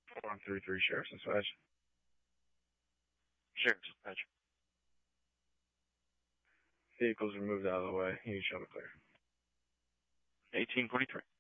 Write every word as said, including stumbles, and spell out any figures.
four one three three, Sheriff's Dispatch. Sheriff's Dispatch. Vehicles are moved out of the way. You can show me clear. eighteen forty-three.